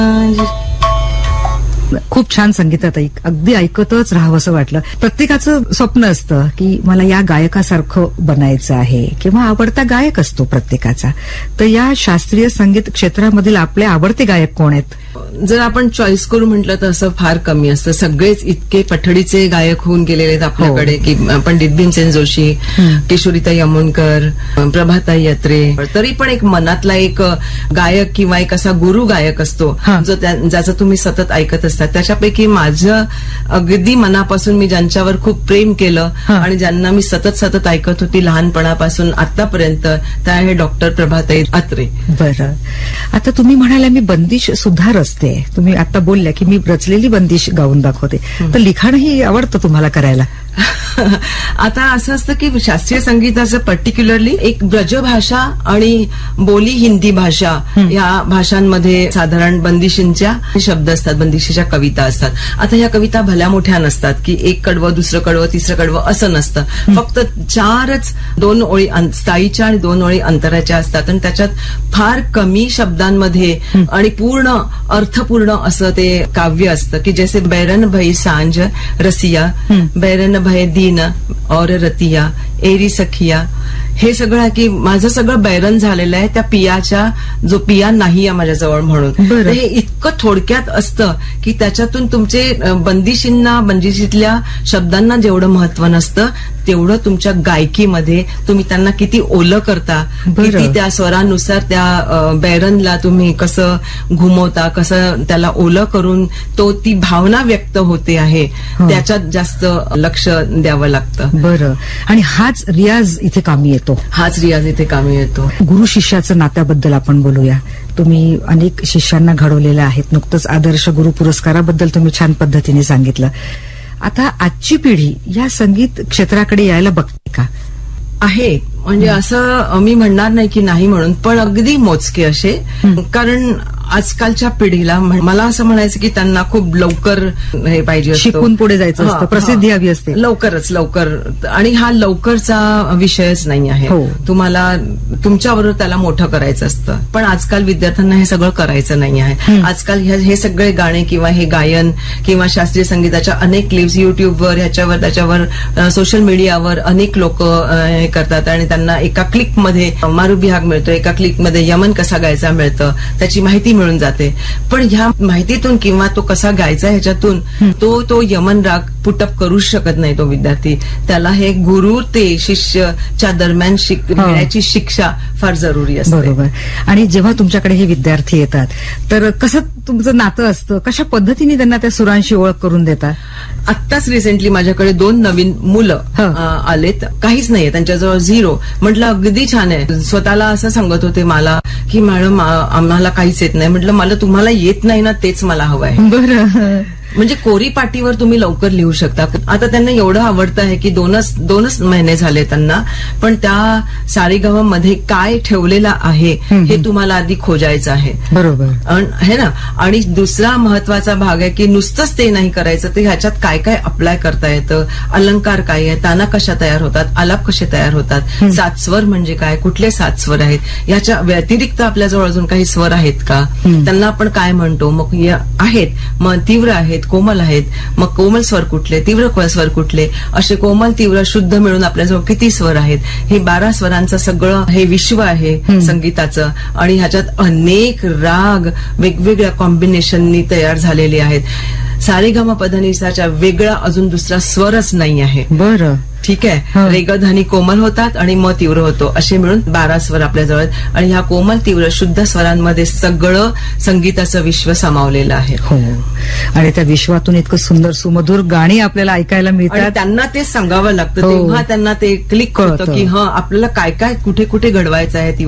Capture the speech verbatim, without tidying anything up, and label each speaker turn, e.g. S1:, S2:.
S1: खूप छान संगीतात ऐक अगदी ऐकतच राहावं असं वाटलं. प्रत्येकाचं स्वप्न असतं की मला या गायकासारखं बनायचं आहे किंवा आवडता गायक असतो प्रत्येकाचा. तर या शास्त्रीय संगीत क्षेत्रामधील आपले आवडते गायक कोण आहेत?
S2: जर आपण चॉईस करू म्हटलं तर असं फार कमी असतं. सगळेच इतके पठडीचे गायक होऊन गेलेले आहेत आपल्याकडे की पंडित भीमसेन जोशी, किशोरीताई अमोणकर, प्रभाताई अत्रे. तरी पण एक मनातला एक गायक किंवा एक असा गुरु गायक असतो जो ज्याचं तुम्ही सतत ऐकत असता. त्याच्यापैकी माझं अगदी मनापासून मी ज्यांच्यावर खूप प्रेम केलं आणि ज्यांना मी सतत सतत ऐकत होती लहानपणापासून आतापर्यंत, त्या आहे डॉक्टर प्रभाताई अत्रे.
S1: बरं, आता तुम्ही म्हणाल्या मी बंदिश सुद्धा रचते. तुम्ही आता बोलल्या की मी रचलेली बंदिश गाऊन दाखवते. तर लिखाणही आवडतं तुम्हाला करायला?
S2: आता असं असतं की शास्त्रीय संगीताचं पर्टिक्युलरली एक ब्रजभाषा आणि बोली हिंदी भाषा या भाषांमध्ये साधारण बंदिशींच्या शब्द असतात, बंदिशीच्या कविता असतात. आता ह्या कविता भल्या मोठ्या नसतात की एक कडवं दुसरं कडवं तिसरं कडवं असं नसतं. फक्त चारच दोन ओळी स्थायीच्या आणि दोन ओळी अंतराच्या असतात आणि त्याच्यात फार कमी शब्दांमध्ये आणि पूर्ण अर्थपूर्ण असं ते काव्य असतं की जैसे बैरन भई सांज रसिया, बैरन भय दीन और रतिया, एरी सखिया. हे सगळं की माझं सगळं बैरन झालेलं आहे त्या पियाच्या, जो पिया नाही आहे माझ्याजवळ म्हणून. हे इतकं थोडक्यात असतं की त्याच्यातून तुमचे बंदिशींना, बंदिशीतल्या शब्दांना जेवढं महत्व नसतं तेवढं तुमच्या गायकीमध्ये तुम्ही त्यांना किती ओलं करता, किती त्या स्वरानुसार त्या बैरनला तुम्ही कसं घुमवता, कसं त्याला ओलं करून तो ती भावना व्यक्त होते आहे, त्याच्यात जास्त लक्ष द्यावं लागतं.
S1: बरं, आणि हाच रियाज इथे कामी येतो.
S2: हाच रियाज इथे कामी येतो.
S1: गुरु शिष्याचं नात्याबद्दल आपण बोलूया. तुम्ही अनेक शिष्यांना घडवलेलं आहेत. नुकतंच आदर्श गुरु पुरस्काराबद्दल तुम्ही छान पद्धतीने सांगितलं. आता आजची पिढी या संगीत क्षेत्राकडे यायला बघते का?
S2: आहे, म्हणजे असं मी म्हणणार नाही की नाही म्हणून, पण अगदी मोजके असे. कारण आजकालच्या पिढीला मला असं म्हणायचं की त्यांना खूप लवकर हे पाहिजे,
S1: शिकून पुढे जायचं असतं, प्रसिद्धी हवी असते
S2: लवकरच लवकर. आणि हा लवकरचा विषयच नाही आहे. तुम्हाला तुमच्याबरोबर त्याला मोठं करायचं असतं. पण आजकाल विद्यार्थ्यांना हे सगळं करायचं नाही आहे. आजकाल हे सगळे गाणे किंवा हे गायन किंवा शास्त्रीय संगीताच्या अनेक क्लिप्स युट्यूबवर, ह्याच्यावर त्याच्यावर सोशल मीडियावर अनेक लोक हे करतात आणि त्यांना एका क्लिकमध्ये मारू बिहाग मिळतो, एका क्लिकमध्ये यमन कसा गायचा मिळतं, त्याची माहिती मिळून जाते. पण ह्या माहितीतून किंवा तो कसा गायचा ह्याच्यातून तो तो यमन राग पुटअप करू शकत नाही तो विद्यार्थी. त्याला हे गुरु ते शिष्यच्या दरम्यान घेण्याची शिक्षा फार जरुरी असते.
S1: बरोबर. आणि जेव्हा तुमच्याकडे हे विद्यार्थी येतात तर कसं तुमचं नातं असतं, कशा पद्धतीने त्यांना त्या सुरांशी ओळख करून देता?
S2: आत्ताच रिसेंटली माझ्याकडे दोन नवीन मुलं आलेत, काहीच नाहीये त्यांच्याजवळ, झिरो. म्हटलं अगदी छान आहे. स्वतःला असं सांगत होते मला की मॅडम आम्हाला काहीच येत नाही. म्हटलं मला तुम्हाला येत नाही ना, तेच मला हवं आहे.
S1: बरं.
S2: म्हणजे कोरी पाटीवर तुम्ही लवकर लिहू शकता. आता त्यांना एवढं आवडतं आहे की दोनच दोनच महिने झाले त्यांना, पण त्या सारेगममध्ये काय ठेवलेलं आहे हे तुम्हाला आधी खोजायचं आहे.
S1: बरोबर
S2: है ना. आणि दुसरा महत्वाचा भाग आहे की नुसतंच ते नाही करायचं, तर ह्याच्यात काय काय अप्लाय करता येतं, अलंकार काय आहे, ताना कशा तयार होतात, आलाप कसे तयार होतात, सात स्वर म्हणजे काय, कुठले सात स्वर आहेत, याच्या व्यतिरिक्त आपल्याजवळ अजून काही स्वर आहेत का, त्यांना आपण काय म्हणतो, मग आहेत, मग तीव्र आहेत, कोमल आहेत, मग कोमल स्वर कुठले, तीव्र स्वर कुठले, असे कोमल तीव्र शुद्ध मिळून आपल्याजवळ किती स्वर आहेत. हे बारा स्वरांचं सगळं हे विश्व आहे संगीताचं. आणि ह्याच्यात अनेक राग वेगवेगळ्या कॉम्बिनेशननी तयार झालेले आहेत. सारेगमपधनिसाच्या वेगळा अजून दुसरा स्वरच नाही आहे.
S1: बरं,
S2: ठीक आहे. रेगधनी कोमल होतात आणि म तीव्र होतो, असे मिळून बारा स्वर आपल्याजवळ. आणि ह्या कोमल तीव्र शुद्ध स्वरांमध्ये सगळं संगीताचं विश्व सामावलेलं आहे.
S1: हो, आणि त्या विश्वातून इतकं सुंदर सुमधुर गाणी आपल्याला ऐकायला मिळतात.
S2: त्यांना ते सांगावं लागतं, तेव्हा त्यांना ते क्लिक होतं की हा आपल्याला काय काय कुठे कुठे घडवायचं आहे.